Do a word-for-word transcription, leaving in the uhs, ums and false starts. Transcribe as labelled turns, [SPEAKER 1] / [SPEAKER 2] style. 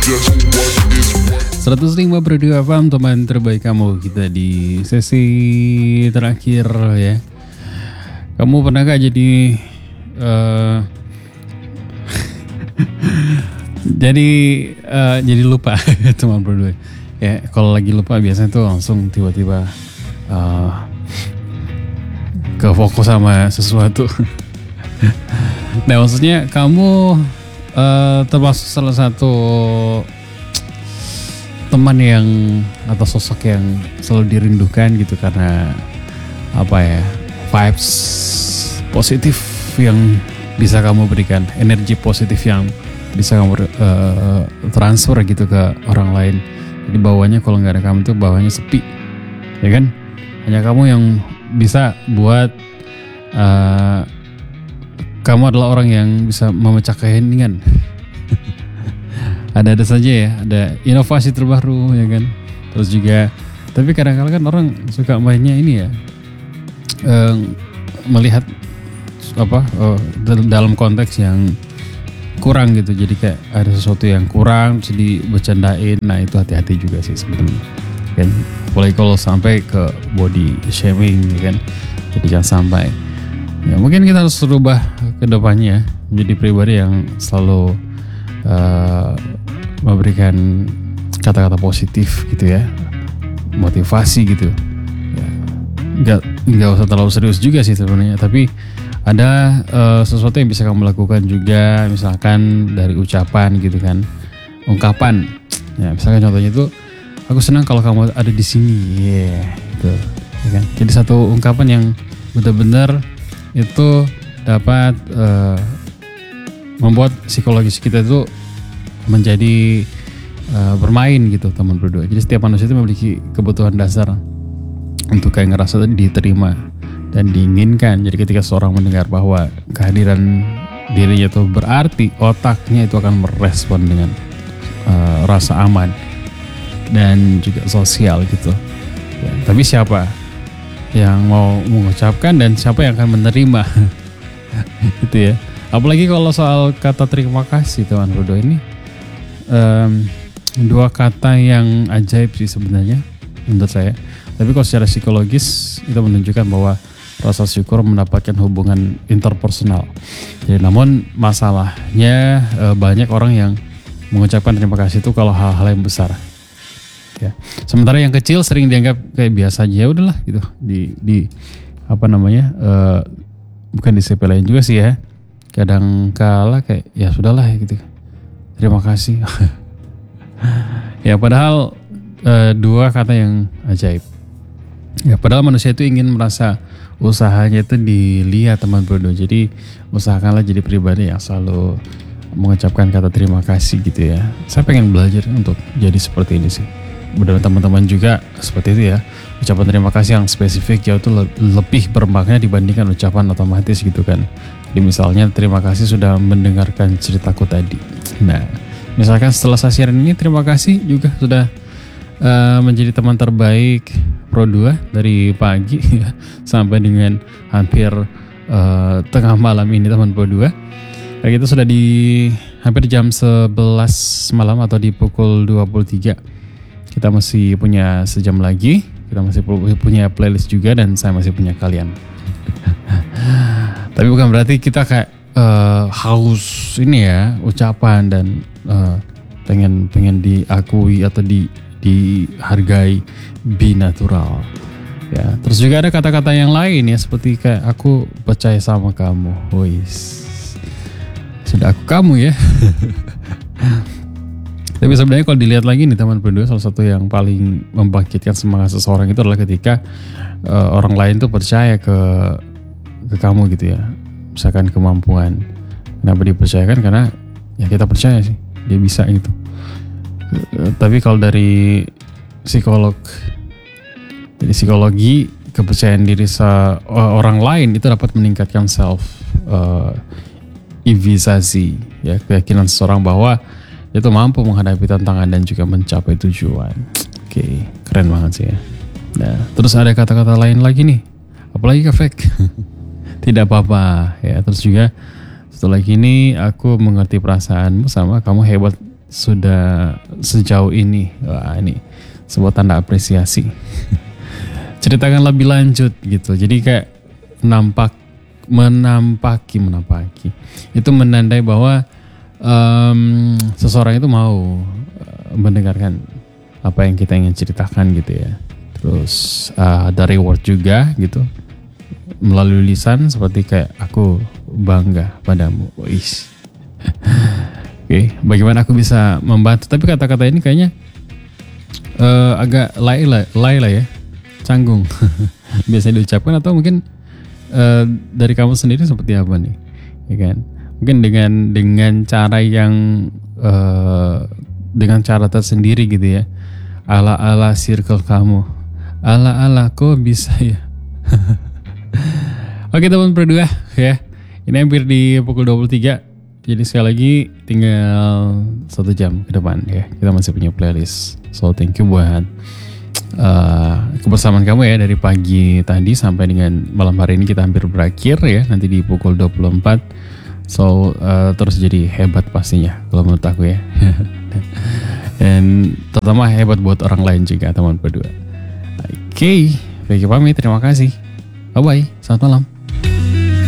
[SPEAKER 1] seratus lima koma dua F M, teman terbaik kamu. Kita di sesi terakhir ya. Kamu pernah gak jadi uh, jadi uh, jadi lupa teman berdua ya? Kalau lagi lupa biasanya tuh langsung tiba-tiba uh, ke fokus sama sesuatu. Nah, maksudnya kamu uh, termasuk salah satu teman yang atau sosok yang selalu dirindukan gitu, karena apa ya, vibes positif yang bisa kamu berikan, energi positif yang bisa kamu uh, transfer gitu ke orang lain. Jadi bawahnya kalau nggak ada kamu tuh bawahnya sepi, ya kan? Hanya kamu yang bisa buat uh, kamu adalah orang yang bisa memecah keheningan. Ada-ada saja ya, ada inovasi terbaru ya kan. Terus juga, tapi kadang-kadang kan orang suka mainnya ini ya, eh, melihat apa oh, dalam konteks yang kurang gitu. Jadi kayak ada sesuatu yang kurang, terus dibercandain. Nah itu hati-hati juga sih sebenarnya kan. Apalagi kalau sampai ke body shaming ya kan. Jadi jangan sampai. Ya mungkin kita harus berubah ke depannya menjadi pribadi yang selalu uh, memberikan kata-kata positif gitu ya, motivasi gitu ya. Nggak, nggak usah terlalu serius juga sih sebenarnya, tapi ada uh, sesuatu yang bisa kamu lakukan juga, misalkan dari ucapan gitu kan, ungkapan ya. Misalkan contohnya itu, aku senang kalau kamu ada di sini ya yeah, gitu ya kan. Jadi satu ungkapan yang benar-benar itu dapat uh, membuat psikologis kita itu menjadi uh, bermain gitu teman berdua. Jadi setiap manusia itu memiliki kebutuhan dasar untuk kayak ngerasa diterima dan diinginkan. Jadi ketika seorang mendengar bahwa kehadiran dirinya itu berarti, otaknya itu akan merespon dengan uh, rasa aman dan juga sosial gitu ya. Tapi siapa yang mau mengucapkan dan siapa yang akan menerima gitu ya. Apalagi kalau soal kata terima kasih teman berdua, ini um, dua kata yang ajaib sih sebenarnya menurut saya. Tapi kalau secara psikologis itu menunjukkan bahwa rasa syukur mendapatkan hubungan interpersonal. Jadi namun masalahnya uh, banyak orang yang mengucapkan terima kasih itu kalau hal-hal yang besar. Ya. Sementara yang kecil sering dianggap kayak biasa aja, ya udahlah gitu, di di apa namanya uh, bukan disepelein juga sih ya, kadang kala kayak ya sudahlah ya gitu, terima kasih. Ya padahal uh, dua kata yang ajaib ya, padahal manusia itu ingin merasa usahanya itu dilihat teman berdua. Jadi usahakanlah jadi pribadi yang selalu mengucapkan kata terima kasih gitu ya. Saya pengen belajar untuk jadi seperti ini sih. Mudah-mudahan teman-teman juga seperti itu ya. Ucapan terima kasih yang spesifik jauh itu lebih bermakna dibandingkan ucapan otomatis gitu kan. Jadi misalnya terima kasih sudah mendengarkan ceritaku tadi. Nah, misalkan setelah saya siaran ini terima kasih juga sudah uh, menjadi teman terbaik Pro dua dari pagi ya, sampai dengan hampir uh, tengah malam ini teman Pro dua. Kayak gitu sudah di hampir jam sebelas malam atau di pukul dua puluh tiga. Kita masih punya sejam lagi, kita masih punya playlist juga, dan saya masih punya kalian. Tapi bukan berarti kita kayak uh, haus ini ya ucapan dan uh, pengen pengen diakui atau di dihargai, be natural. Ya, terus juga ada kata-kata yang lain ya, seperti kayak aku percaya sama kamu, wis sudah aku kamu ya. Tapi sebenarnya kalau dilihat lagi nih teman berdua, salah satu yang paling membangkitkan semangat seseorang itu adalah ketika uh, orang lain tuh percaya ke ke kamu gitu ya. Misalkan kemampuan, kenapa dipercayakan? Karena ya kita percaya sih dia bisa gitu. Uh, tapi kalau dari psikolog, dari psikologi, kepercayaan diri se uh, orang lain itu dapat meningkatkan self uh, evisasi ya, keyakinan seseorang bahwa itu mampu menghadapi tantangan dan juga mencapai tujuan. Oke, okay, keren banget sih ya. Nah, terus ada kata-kata lain lagi nih. Apalagi ke fake. Tidak apa-apa ya. Terus juga setelah ini aku mengerti perasaanmu, sama kamu hebat sudah sejauh ini. Wah, ini sebuah tanda apresiasi. Ceritakan lebih lanjut gitu. Jadi kayak nampak menampaki menampaki itu menandai bahwa um, seseorang itu mau uh, mendengarkan apa yang kita ingin ceritakan gitu ya. Terus uh, ada reward juga gitu melalui lisan, seperti kayak aku bangga padamu. Wis. Oke, okay, bagaimana aku bisa membantu? Tapi kata-kata ini kayaknya uh, agak lay lah, lay lah ya, canggung. Biasanya diucapkan, atau mungkin uh, dari kamu sendiri seperti apa nih, ya kan? Mungkin dengan dengan cara yang uh, dengan cara tersendiri gitu ya, ala-ala circle kamu, ala-ala kok bisa ya. Oke teman berdua ya, ini hampir di pukul dua puluh tiga. Jadi sekali lagi tinggal satu jam ke depan ya, kita masih punya playlist. So thank you buat uh, kebersamaan kamu ya, dari pagi tadi sampai dengan malam hari ini. Kita hampir berakhir ya, nanti di pukul dua puluh empat. So uh, terus jadi hebat pastinya kalau menurut aku ya. Dan terutama hebat buat orang lain juga teman berdua. Oke, okay. Baik pamit, terima kasih. Bye bye, selamat malam.